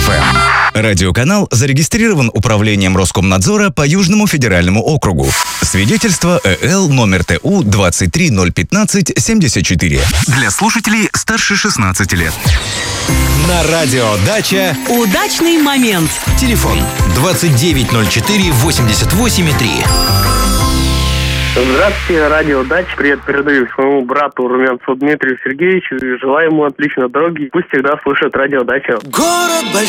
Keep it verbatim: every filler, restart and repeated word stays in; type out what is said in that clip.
эф эм. Радиоканал зарегистрирован Управлением Роскомнадзора по Южному федеральному округу. Свидетельство Э Л номер Т У двадцать три ноль пятнадцать семьдесят четыре. Для слушателей старше шестнадцати лет. На радио «Дача» удачный момент. Телефон двадцать девять ноль четыре восемьдесят восемь три. Здравствуйте, радио «Дача». Привет передаю своему брату Румянцеву Дмитрию Сергеевичу и желаю ему отличной дороги. Пусть всегда слушает радио «Дача». Город